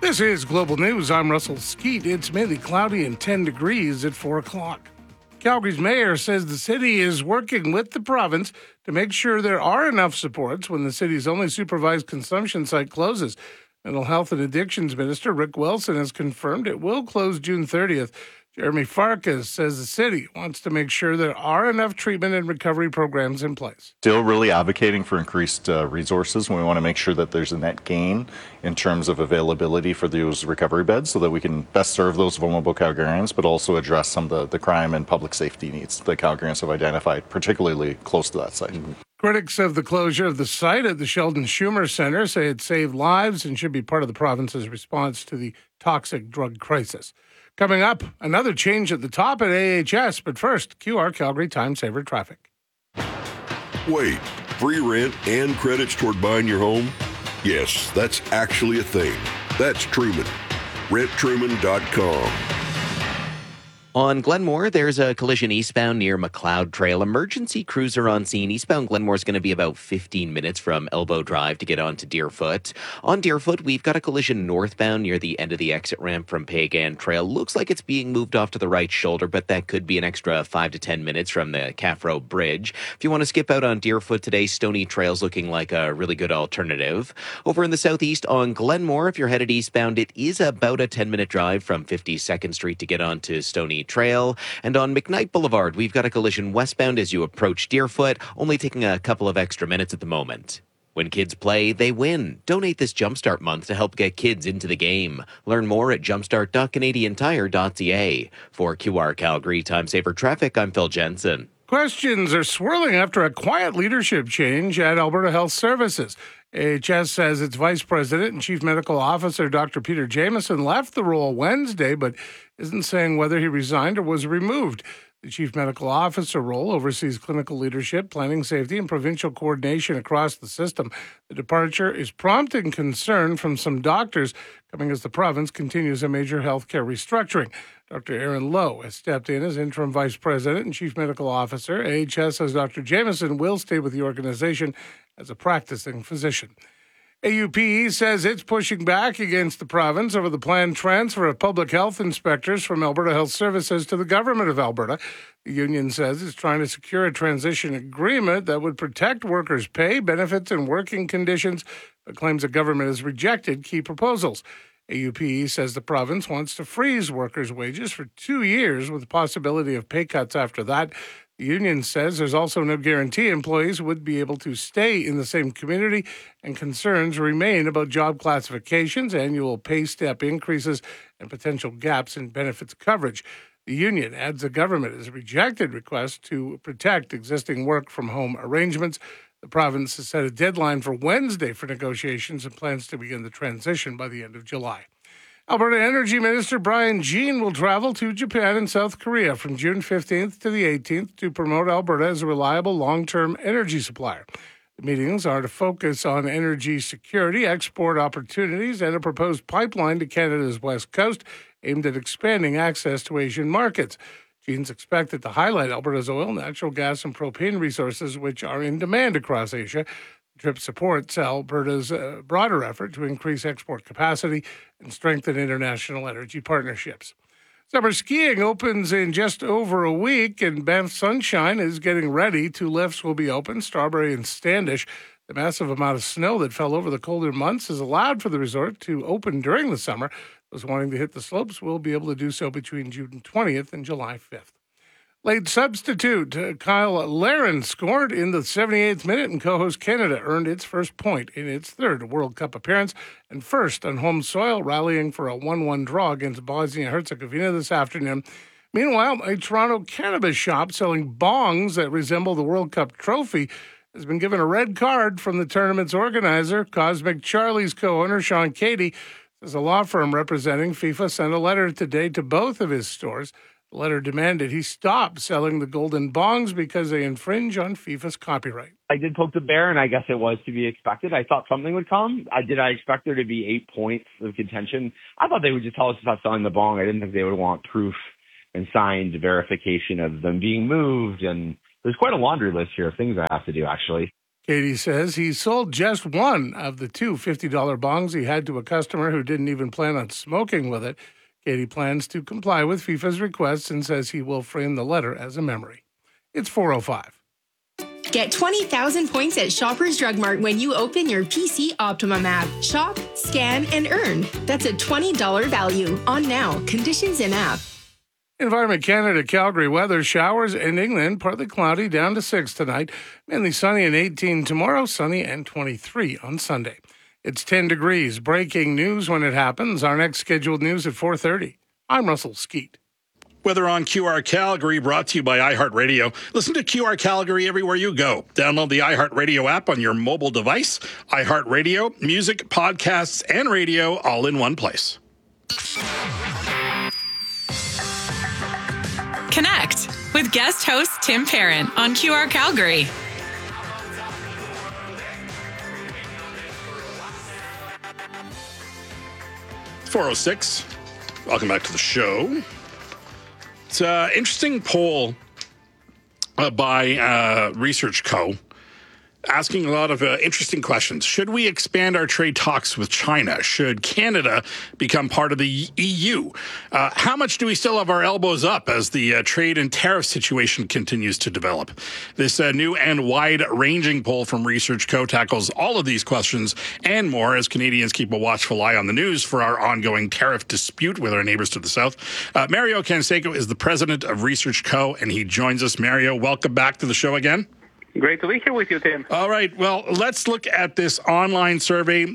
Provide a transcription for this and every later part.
This is Global News. I'm Russell Skeet. It's mainly cloudy and 10 degrees at 4 o'clock. Calgary's mayor says the city is working with the province to make sure there are enough supports when the city's only supervised consumption site closes. Mental Health and Addictions Minister Rick Wilson has confirmed it will close June 30th. Jeremy Farkas says the city wants to make sure there are enough treatment and recovery programs in place. Still really advocating for increased resources. We want to make sure that there's a net gain in terms of availability for those recovery beds so that we can best serve those vulnerable Calgarians, but also address some of the crime and public safety needs that Calgarians have identified, particularly close to that site. Critics of the closure of the site at the Sheldon Schumer Center say it saved lives and should be part of the province's response to the toxic drug crisis. Coming up, another change at the top at AHS, but first, QR Calgary Time Saver traffic. Wait, free rent and credits toward buying your home? Yes, that's actually a thing. That's Truman. RentTruman.com. On Glenmore, there's a collision eastbound near McLeod Trail. Emergency crews are on scene. Eastbound Glenmore is going to be about 15 minutes from Elbow Drive to get onto Deerfoot. On Deerfoot, we've got a collision northbound near the end of the exit ramp from Pagan Trail. Looks like it's being moved off to the right shoulder, but that could be an extra 5 to 10 minutes from the Caffro Bridge. If you want to skip out on Deerfoot today, Stony Trail's looking like a really good alternative. Over in the southeast on Glenmore, if you're headed eastbound, it is about a 10-minute drive from 52nd Street to get onto Stony Trail. And on McKnight Boulevard, we've got a collision westbound as you approach Deerfoot, only taking a couple of extra minutes at the moment. When kids play, they win. Donate this Jumpstart month to help get kids into the game. Learn more at jumpstart.canadiantire.ca. For QR Calgary Time Saver Traffic, I'm Phil Jensen. Questions are swirling after a quiet leadership change at Alberta Health Services. AHS says its Vice President and Chief Medical Officer, Dr. Peter Jamieson, left the role Wednesday, but isn't saying whether he resigned or was removed. The Chief Medical Officer role oversees clinical leadership, planning, safety, and provincial coordination across the system. The departure is prompting concern from some doctors, coming as the province continues a major healthcare restructuring. Dr. Aaron Lowe has stepped in as interim vice president and chief medical officer. AHS says Dr. Jamieson will stay with the organization as a practicing physician. AUPE says it's pushing back against the province over the planned transfer of public health inspectors from Alberta Health Services to the government of Alberta. The union says it's trying to secure a transition agreement that would protect workers' pay, benefits, and working conditions, but claims the government has rejected key proposals. AUPE says the province wants to freeze workers' wages for 2 years with the possibility of pay cuts after that. The union says there's also no guarantee employees would be able to stay in the same community, and concerns remain about job classifications, annual pay step increases, and potential gaps in benefits coverage. The union adds the government has rejected requests to protect existing work-from-home arrangements. The province has set a deadline for Wednesday for negotiations and plans to begin the transition by the end of July. Alberta Energy Minister Brian Jean will travel to Japan and South Korea from June 15th to the 18th to promote Alberta as a reliable long-term energy supplier. The meetings are to focus on energy security, export opportunities, and a proposed pipeline to Canada's west coast aimed at expanding access to Asian markets. Jean's expected to highlight Alberta's oil, natural gas, and propane resources, which are in demand across Asia. The trip supports Alberta's broader effort to increase export capacity and strengthen international energy partnerships. Summer skiing opens in just over a week, and Banff Sunshine is getting ready. 2 lifts will be open, Strawberry and Standish. The massive amount of snow that fell over the colder months has allowed for the resort to open during the summer. Those wanting to hit the slopes will be able to do so between June 20th and July 5th. Late substitute Kyle Laren scored in the 78th minute, and co-host Canada earned its first point in its third World Cup appearance and first on home soil, rallying for a 1-1 draw against Bosnia-Herzegovina this afternoon. Meanwhile, a Toronto cannabis shop selling bongs that resemble the World Cup trophy has been given a red card from the tournament's organizer. Cosmic Charlie's co-owner, Sean Cady, says a law firm representing FIFA sent a letter today to both of his stores. The letter demanded he stop selling the golden bongs because they infringe on FIFA's copyright. I did poke the bear, and I guess it was to be expected. I thought something would come. I expect there to be 8 points of contention. I thought they would just tell us to stop selling the bong. I didn't think they would want proof and signed verification of them being moved. And there's quite a laundry list here of things I have to do, actually. Katie says he sold just one of the two $50 bongs he had to a customer who didn't even plan on smoking with it. Katie plans to comply with FIFA's requests and says he will frame the letter as a memory. It's 4:05. Get 20,000 points at Shoppers Drug Mart when you open your PC Optimum app. Shop, scan, and earn. That's a $20 value on now. Conditions in app. Environment Canada, Calgary weather, showers in England, partly cloudy, down to 6 tonight. Mainly sunny and 18 tomorrow, sunny and 23 on Sunday. It's 10 degrees. Breaking news when it happens. Our next scheduled news at 4:30. I'm Russell Skeet. Weather on QR Calgary, brought to you by iHeartRadio. Listen to QR Calgary everywhere you go. Download the iHeartRadio app on your mobile device. iHeartRadio, music, podcasts, and radio all in one place. Connect with guest host Tim Parent on QR Calgary. It's 4:06. Welcome back to the show. It's an interesting poll by Research Co. asking a lot of interesting questions. Should we expand our trade talks with China? Should Canada become part of the EU? How much do we still have our elbows up as the trade and tariff situation continues to develop? This new and wide-ranging poll from Research Co. tackles all of these questions and more as Canadians keep a watchful eye on the news for our ongoing tariff dispute with our neighbors to the south. Mario Canseco is the president of Research Co., and he joins us. Mario, welcome back to the show again. Great to be here with you, Tim. All right. Well, let's look at this online survey.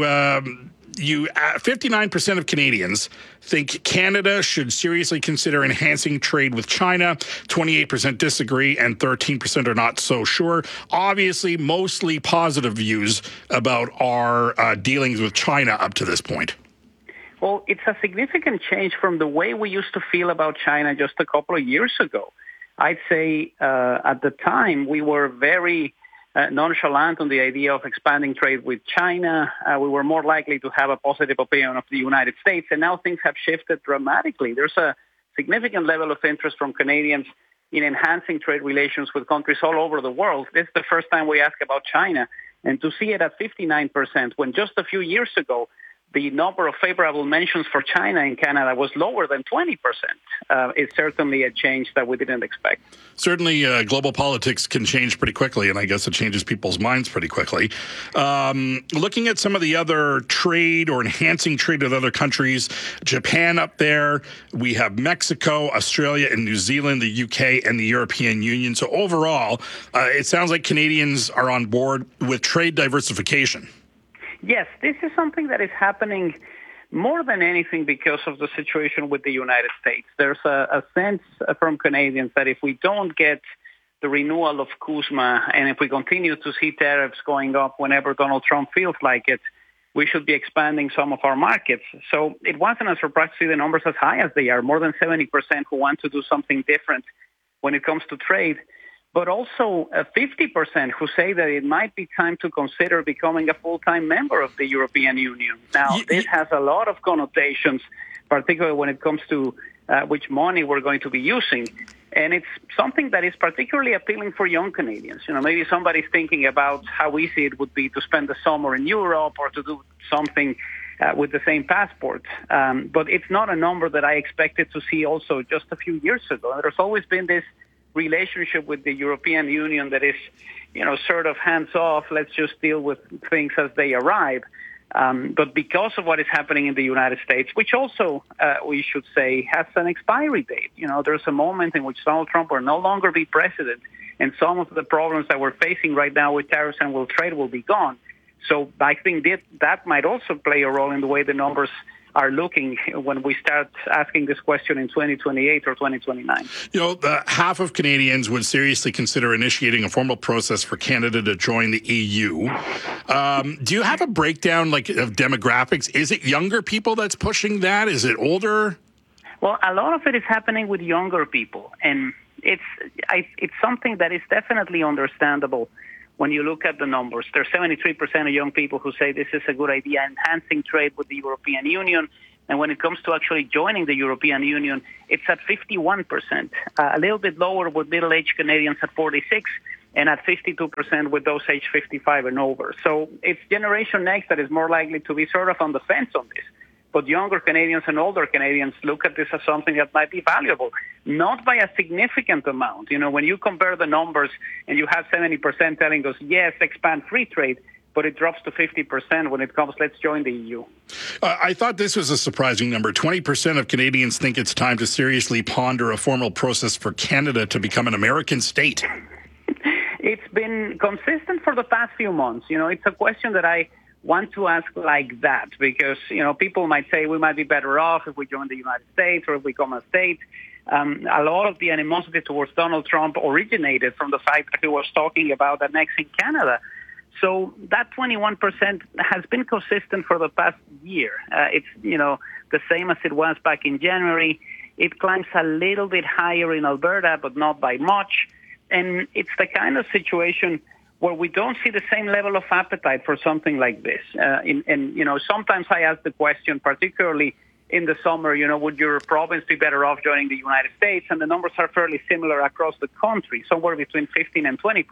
59% of Canadians think Canada should seriously consider enhancing trade with China. 28% disagree, and 13% are not so sure. Obviously, mostly positive views about our dealings with China up to this point. Well, it's a significant change from the way we used to feel about China just a couple of years ago. I'd say at the time we were very nonchalant on the idea of expanding trade with China. We were more likely to have a positive opinion of the United States, and now things have shifted dramatically. There's a significant level of interest from Canadians in enhancing trade relations with countries all over the world. This is the first time we ask about China, and to see it at 59% when just a few years ago the number of favorable mentions for China in Canada was lower than 20%. It's certainly a change that we didn't expect. Certainly, global politics can change pretty quickly, and I guess it changes people's minds pretty quickly. Looking at some of the other trade or enhancing trade with other countries, Japan up there, we have Mexico, Australia, and New Zealand, the UK, and the European Union. So overall, it sounds like Canadians are on board with trade diversification. Yes, this is something that is happening more than anything because of the situation with the United States. There's a sense from Canadians that if we don't get the renewal of CUSMA and if we continue to see tariffs going up whenever Donald Trump feels like it, we should be expanding some of our markets. So it wasn't a surprise to see the numbers as high as they are, more than 70% who want to do something different when it comes to trade. But also 50% who say that it might be time to consider becoming a full-time member of the European Union. Now, this has a lot of connotations, particularly when it comes to which money we're going to be using. And it's something that is particularly appealing for young Canadians. You know, maybe somebody's thinking about how easy it would be to spend the summer in Europe or to do something with the same passport. But it's not a number that I expected to see also just a few years ago. There's always been this relationship with the European Union that is, you know, sort of hands off. Let's just deal with things as they arrive. But because of what is happening in the United States, which also, we should say, has an expiry date. You know, there's a moment in which Donald Trump will no longer be president, and some of the problems that we're facing right now with tariffs and world trade will be gone. So I think that might also play a role in the way the numbers are looking when we start asking this question in 2028 or 2029. You know, half of Canadians would seriously consider initiating a formal process for Canada to join the EU. Do you have a breakdown of demographics? Is it younger people that's pushing that? Is it older? Well, a lot of it is happening with younger people, and it's something that is definitely understandable. When you look at the numbers, there's 73% of young people who say this is a good idea, enhancing trade with the European Union. And when it comes to actually joining the European Union, it's at 51%, a little bit lower with middle-aged Canadians at 46%. and at 52% with those age 55 and over. So it's Generation X that is more likely to be sort of on the fence on this. But younger Canadians and older Canadians look at this as something that might be valuable, not by a significant amount. You know, when you compare the numbers and you have 70% telling us, yes, expand free trade, but it drops to 50% when it comes, let's join the EU. I thought this was a surprising number. 20% of Canadians think it's time to seriously ponder a formal process for Canada to become an American state. It's been consistent for the past few months. You know, it's a question that I want to ask like that because, you know, people might say we might be better off if we join the United States or if we become a state. A lot of the animosity towards Donald Trump originated from the fact that he was talking about annexing Canada. So that 21% has been consistent for the past year. It's, you know, the same as it was back in January. It climbs a little bit higher in Alberta, but not by much. And it's the kind of situation where we don't see the same level of appetite for something like this. And, you know, sometimes I ask the question, particularly in the summer, you know, would your province be better off joining the United States? And the numbers are fairly similar across the country, somewhere between 15 and 20%.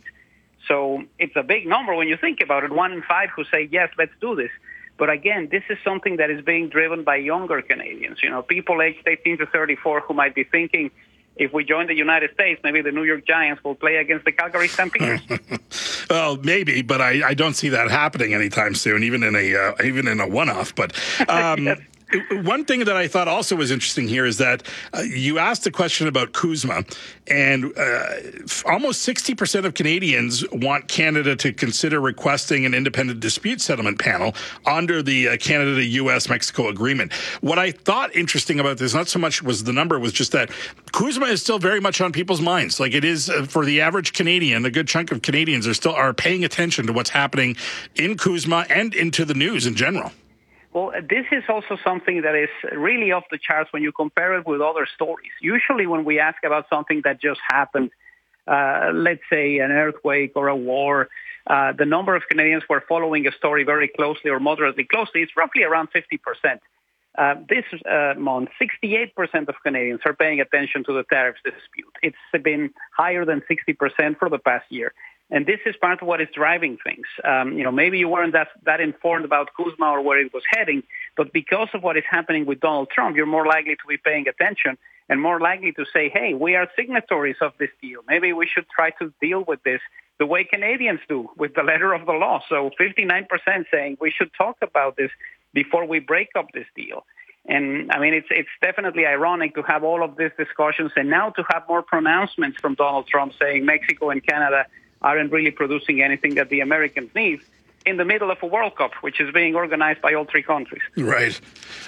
So it's a big number when you think about it. 1 in 5 who say, yes, let's do this. But again, this is something that is being driven by younger Canadians, you know, people aged 18 to 34 who might be thinking, if we join the United States, maybe the New York Giants will play against the Calgary Stampeders. Well, maybe, but I don't see that happening anytime soon, even in a one-off. But Yes. One thing that I thought also was interesting here is that you asked a question about CUSMA, and almost 60% of Canadians want Canada to consider requesting an independent dispute settlement panel under the Canada-U.S.-Mexico agreement. What I thought interesting about this, not so much was the number, was just that CUSMA is still very much on people's minds. Like it is for the average Canadian, a good chunk of Canadians are paying attention to what's happening in CUSMA and into the news in general. Well, this is also something that is really off the charts when you compare it with other stories. Usually when we ask about something that just happened, let's say an earthquake or a war, the number of Canadians who are following a story very closely or moderately closely is roughly around 50%. This month, 68% of Canadians are paying attention to the tariffs dispute. It's been higher than 60% for the past year. And this is part of what is driving things. You know, maybe you weren't that informed about CUSMA or where it was heading, but because of what is happening with Donald Trump, you're more likely to be paying attention and more likely to say, hey, we are signatories of this deal. Maybe we should try to deal with this the way Canadians do with the letter of the law. So 59% saying we should talk about this before we break up this deal. And I mean, it's definitely ironic to have all of these discussions and now to have more pronouncements from Donald Trump saying Mexico and Canada aren't really producing anything that the Americans need in the middle of a World Cup, which is being organized by all three countries. Right.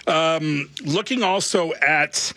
Looking also at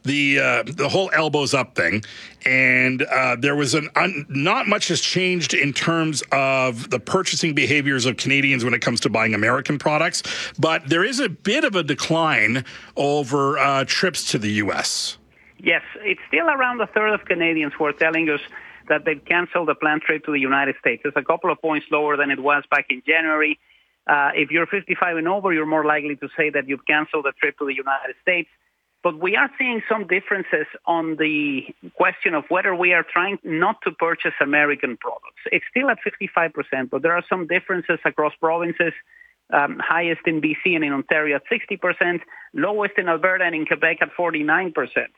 the whole elbows up thing, and there was not much has changed in terms of the purchasing behaviors of Canadians when it comes to buying American products, but there is a bit of a decline over trips to the U.S. Yes, it's still around a third of Canadians who are telling us that they've canceled a planned trip to the United States. It's a couple of points lower than it was back in January. If you're 55 and over, you're more likely to say that you've canceled a trip to the United States. But we are seeing some differences on the question of whether we are trying not to purchase American products. It's still at 55%, but there are some differences across provinces, highest in BC and in Ontario at 60%, lowest in Alberta and in Quebec at 49%.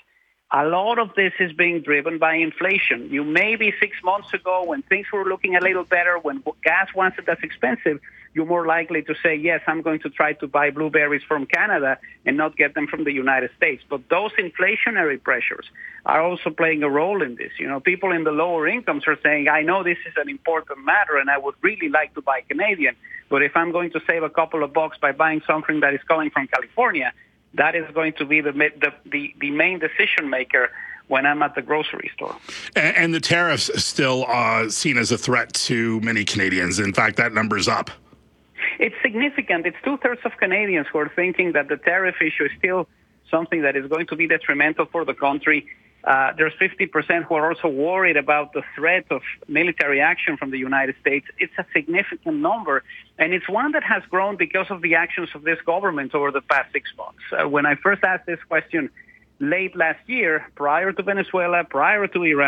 A lot of this is being driven by inflation. You maybe 6 months ago when things were looking a little better, when gas wasn't as expensive, you're more likely to say, yes, I'm going to try to buy blueberries from Canada and not get them from the United States. But those inflationary pressures are also playing a role in this. You know, people in the lower incomes are saying, I know this is an important matter and I would really like to buy Canadian, but if I'm going to save a couple of bucks by buying something that is coming from California, that is going to be the main decision maker when I'm at the grocery store. And the tariffs still seen as a threat to many Canadians. In fact, that number's up. It's significant. It's 2/3 of Canadians who are thinking that the tariff issue is still something that is going to be detrimental for the country. There's 50% who are also worried about the threat of military action from the United States. It's a significant number, and it's one that has grown because of the actions of this government over the past 6 months. When I first asked this question late last year, prior to Venezuela, prior to Iran,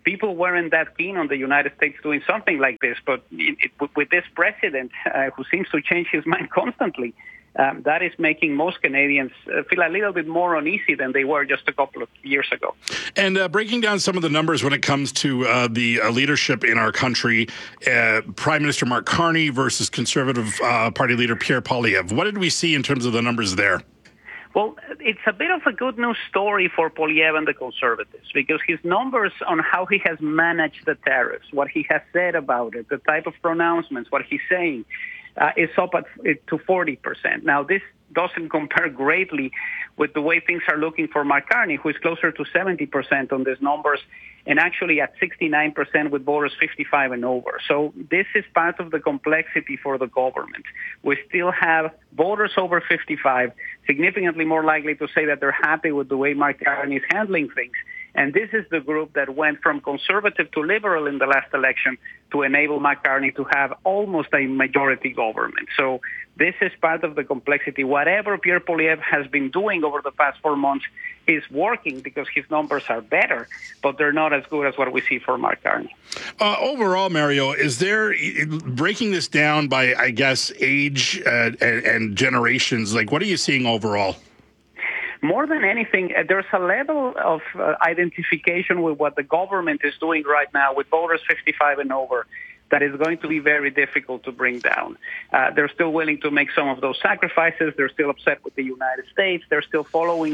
people weren't that keen on the United States doing something like this. But with this president who seems to change his mind constantly, that is making most Canadians feel a little bit more uneasy than they were just a couple of years ago. And breaking down some of the numbers when it comes to the leadership in our country, Prime Minister Mark Carney versus Conservative Party leader Pierre Poilievre. What did we see in terms of the numbers there? Well, it's a bit of a good news story for Poilievre and the Conservatives because his numbers on how he has managed the tariffs, what he has said about it, the type of pronouncements, what he's saying, is up to 40%. Now, this doesn't compare greatly with the way things are looking for Mark Carney, who is closer to 70% on these numbers, and actually at 69% with voters 55 and over. So this is part of the complexity for the government. We still have voters over 55 significantly more likely to say that they're happy with the way Mark Carney is handling things. And this is the group that went from conservative to liberal in the last election to enable Mark Carney to have almost a majority government. So this is part of the complexity. Whatever Pierre Poilievre has been doing over the past 4 months is working because his numbers are better, but they're not as good as what we see for Mark Carney. Overall, Mario, is there, breaking this down by, I guess, age and generations, like what are you seeing overall? More than anything, there's a level of identification with what the government is doing right now with voters 55 and over that is going to be very difficult to bring down. They're still willing to make some of those sacrifices. They're still upset with the United States. They're still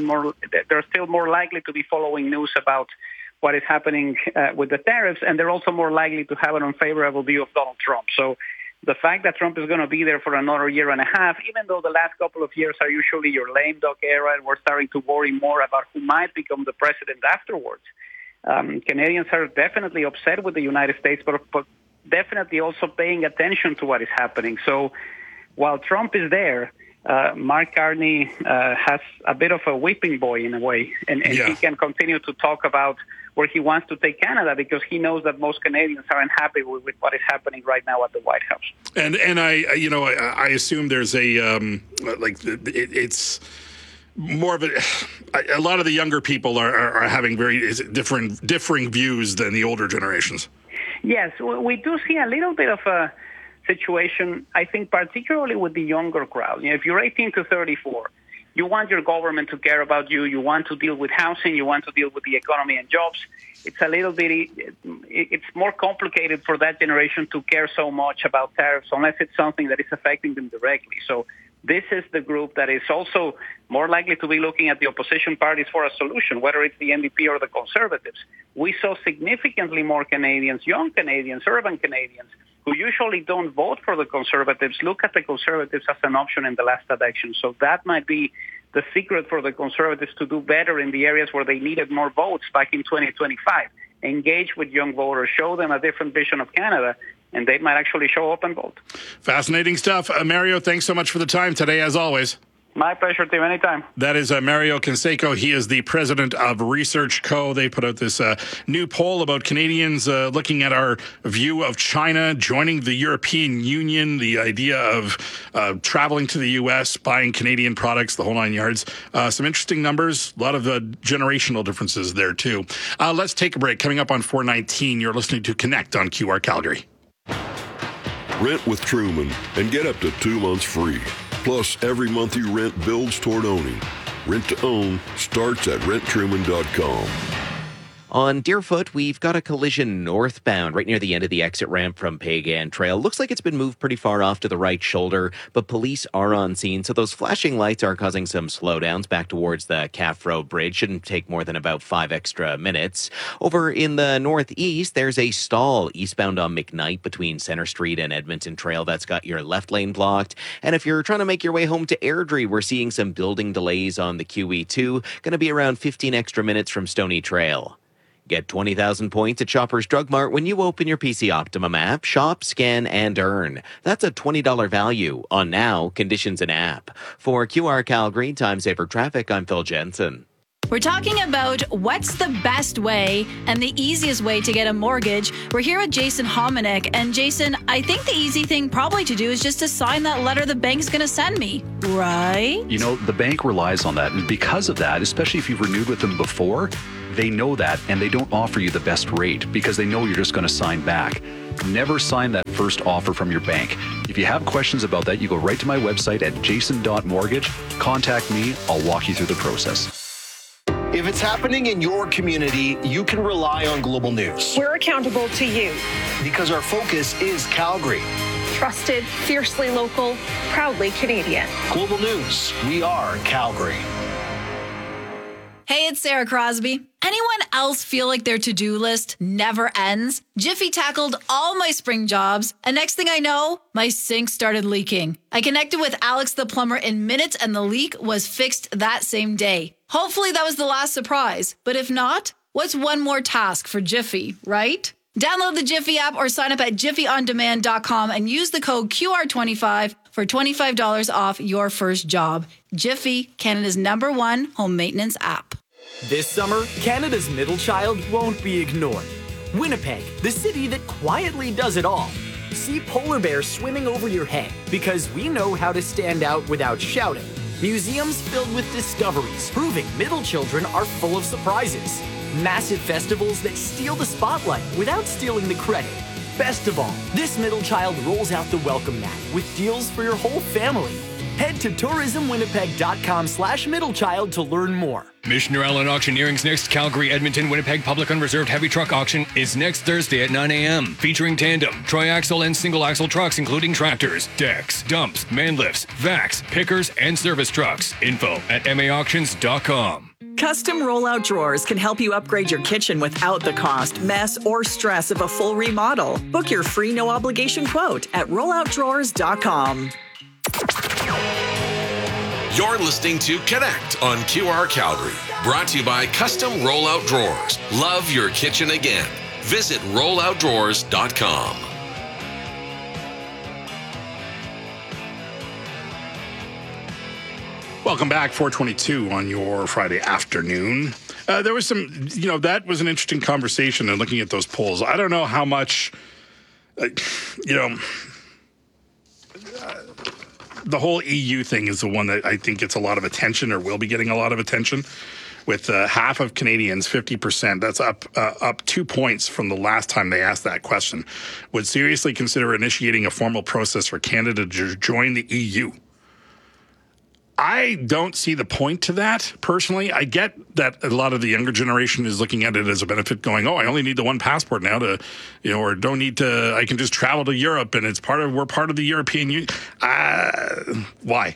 more likely to be following news about what is happening with the tariffs, and they're also more likely to have an unfavorable view of Donald Trump. So the fact that Trump is going to be there for another year and a half, even though the last couple of years are usually your lame duck era, and we're starting to worry more about who might become the president afterwards. Canadians are definitely upset with the United States, but definitely also paying attention to what is happening. So while Trump is there, Mark Carney has a bit of a whipping boy in a way, and he can continue to talk about where he wants to take Canada because he knows that most Canadians are unhappy with what is happening right now at the White House. And I assume there's it's more of a lot of the younger people are having very differing views than the older generations. Yes, we do see a little bit of a situation, I think, particularly with the younger crowd. If you're 18 to 34, you want your government to care about you. You want to deal with housing. You want to deal with the economy and jobs. It's more complicated for that generation to care so much about tariffs unless it's something that is affecting them directly. So this is the group that is also more likely to be looking at the opposition parties for a solution, whether it's the NDP or the Conservatives. We saw significantly more Canadians, young Canadians, urban Canadians, who usually don't vote for the Conservatives, look at the Conservatives as an option in the last election. So that might be the secret for the Conservatives to do better in the areas where they needed more votes back in 2025. Engage with young voters, show them a different vision of Canada, and they might actually show up and vote. Fascinating stuff. Mario, thanks so much for the time today, as always. My pleasure, Tim. Anytime. That is Mario Canseco. He is the president of Research Co. They put out this new poll about Canadians looking at our view of China joining the European Union, the idea of traveling to the U.S., buying Canadian products, the whole nine yards. Some interesting numbers, a lot of generational differences there, too. Let's take a break. Coming up on 4:19, you're listening to Connect on QR Calgary. Rent with Truman and get up to 2 months free. Plus, every month you rent builds toward owning. Rent to own starts at renttruman.com. On Deerfoot, we've got a collision northbound right near the end of the exit ramp from Pagan Trail. Looks like it's been moved pretty far off to the right shoulder, but police are on scene. So those flashing lights are causing some slowdowns back towards the Calf Road Bridge. Shouldn't take more than about 5 extra minutes. Over in the northeast, there's a stall eastbound on McKnight between Center Street and Edmonton Trail. That's got your left lane blocked. And if you're trying to make your way home to Airdrie, we're seeing some building delays on the QE2. Going to be around 15 extra minutes from Stony Trail. Get 20,000 points at Shoppers Drug Mart when you open your PC Optimum app. Shop, scan, and earn. That's a $20 value on now, conditions, and app. For QR Calgary, Time Saver Traffic, I'm Phil Jensen. We're talking about what's the best way and the easiest way to get a mortgage. We're here with Jason Hominick. And Jason, I think the easy thing probably to do is just to sign that letter the bank's going to send me, right? The bank relies on that. And because of that, especially if you've renewed with them before, They know that, and they don't offer you the best rate because they know you're just going to sign back. Never sign that first offer from your bank. If you have questions about that, you go right to my website at jason.mortgage. Contact me. I'll walk you through the process. If it's happening in your community, you can rely on Global News. We're accountable to you. Because our focus is Calgary. Trusted, fiercely local, proudly Canadian. Global News, we are Calgary. Hey, it's Sarah Crosby. Anyone else feel like their to-do list never ends? Jiffy tackled all my spring jobs, and next thing I know, my sink started leaking. I connected with Alex the plumber in minutes, and the leak was fixed that same day. Hopefully that was the last surprise, but if not, what's one more task for Jiffy, right? Download the Jiffy app or sign up at jiffyondemand.com and use the code QR25 for $25 off your first job. Jiffy, Canada's #1 home maintenance app. This summer, Canada's middle child won't be ignored. Winnipeg, the city that quietly does it all. See polar bears swimming over your head because we know how to stand out without shouting. Museums filled with discoveries proving middle children are full of surprises. Massive festivals that steal the spotlight without stealing the credit. Best of all, this middle child rolls out the welcome mat with deals for your whole family. Head to tourismwinnipeg.com/middlechild to learn more. Missioner Allen Auctioneering's next Calgary, Edmonton, Winnipeg Public Unreserved Heavy Truck Auction is next Thursday at 9 a.m. Featuring tandem, tri-axle, and single-axle trucks, including tractors, decks, dumps, man lifts, vacs, pickers, and service trucks. Info at maauctions.com. Custom rollout drawers can help you upgrade your kitchen without the cost, mess, or stress of a full remodel. Book your free no-obligation quote at rolloutdrawers.com. You're listening to Connect on QR Calgary. Brought to you by Custom Rollout Drawers. Love your kitchen again. Visit rolloutdrawers.com. Welcome back, 422 on your Friday afternoon. There was some, that was an interesting conversation and looking at those polls. I don't know how much, the whole EU thing is the one that I think gets a lot of attention or will be getting a lot of attention with half of Canadians, 50%. That's up 2 points from the last time they asked that question. Would seriously consider initiating a formal process for Canada to join the EU. I don't see the point to that, personally. I get that a lot of the younger generation is looking at it as a benefit, going, I only need the one passport now to, or don't need to, I can just travel to Europe and we're part of the European Union. Why?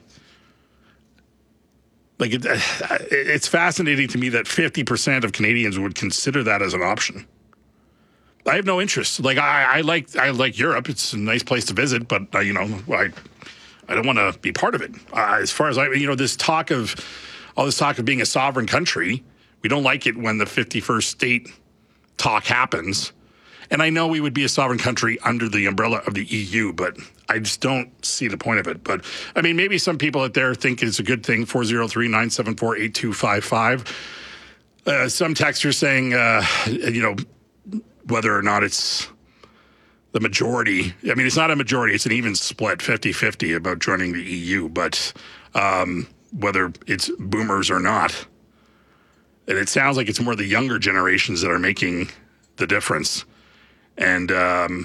Like, it's fascinating to me that 50% of Canadians would consider that as an option. I have no interest. Like, I like Europe. It's a nice place to visit, but, I don't want to be part of it. As far as this talk of being a sovereign country, we don't like it when the 51st state talk happens. And I know we would be a sovereign country under the umbrella of the EU, but I just don't see the point of it. But I mean, maybe some people out there think it's a good thing. 403-974-8255. Some texters saying, whether or not it's the majority. I mean, it's not a majority. It's an even split, 50-50 about joining the EU. But whether it's boomers or not, and it sounds like it's more the younger generations that are making the difference. And, I'm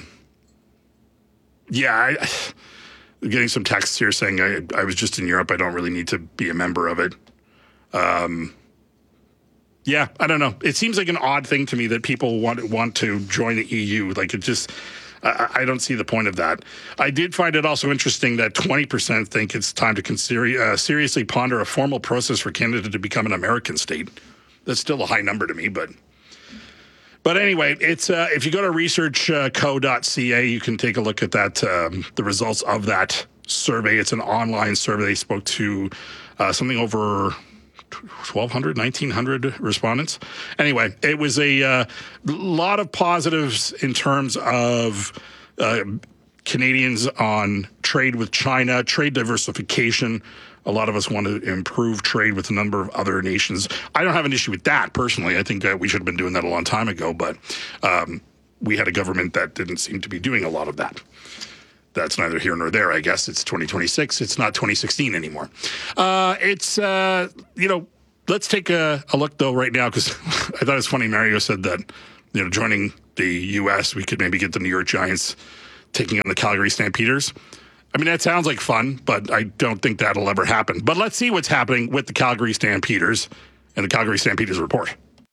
getting some texts here saying I was just in Europe. I don't really need to be a member of it. I don't know. It seems like an odd thing to me that people want to join the EU. Like, it just... I don't see the point of that. I did find it also interesting that 20% think it's time to seriously ponder a formal process for Canada to become an American state. That's still a high number to me, but anyway, it's if you go to researchco.ca, you can take a look at that, the results of that survey. It's an online survey. They spoke to something over 1,200, 1,900 respondents. Anyway, it was a lot of positives in terms of Canadians on trade with China, trade diversification. A lot of us want to improve trade with a number of other nations. I don't have an issue with that personally. I think that we should have been doing that a long time ago, but we had a government that didn't seem to be doing a lot of that. That's neither here nor there, I guess. It's 2026. It's not 2016 anymore. Let's take a look, though, right now, because I thought it was funny. Mario said that, joining the U.S., we could maybe get the New York Giants taking on the Calgary Stampeders. I mean, that sounds like fun, but I don't think that'll ever happen. But let's see what's happening with the Calgary Stampeders and the Calgary Stampeders report.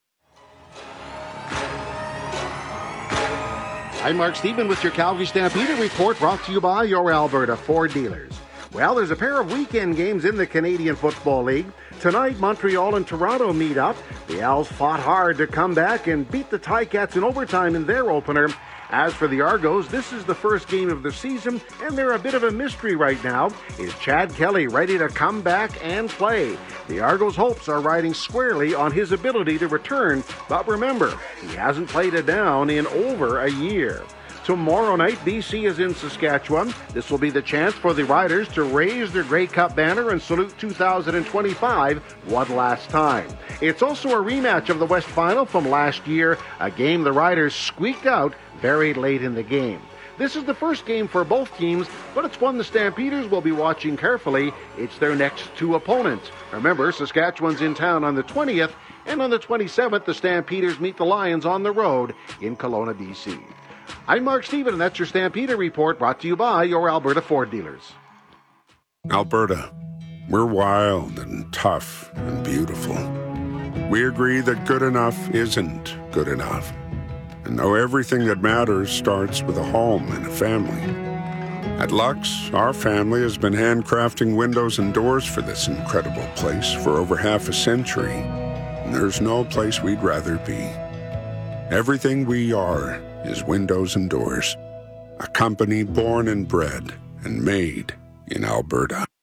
I'm Mark Steven with your Calgary Stampeder report, brought to you by your Alberta Ford dealers. Well, there's a pair of weekend games in the Canadian Football League. Tonight, Montreal and Toronto meet up. The Owls fought hard to come back and beat the Ticats in overtime in their opener. As for the Argos, this is the first game of the season, and they're a bit of a mystery right now. Is Chad Kelly ready to come back and play? The Argos' hopes are riding squarely on his ability to return, but remember, he hasn't played it down in over a year. Tomorrow night, BC is in Saskatchewan. This will be the chance for the Riders to raise their Grey Cup banner and salute 2025 one last time. It's also a rematch of the West Final from last year, a game the Riders squeaked out very late in the game. This is the first game for both teams, but it's one the Stampeders will be watching carefully. It's their next two opponents. Remember, Saskatchewan's in town on the 20th, and on the 27th, the Stampeders meet the Lions on the road in Kelowna, BC. I'm Mark Steven, and that's your Stampeder report, brought to you by your Alberta Ford dealers. Alberta, we're wild and tough and beautiful. We agree that good enough isn't good enough, and know everything that matters starts with a home and a family. At Lux, our family has been handcrafting windows and doors for this incredible place for over half a century, and there's no place we'd rather be. Everything we are is Windows and Doors, a company born and bred and made in Alberta.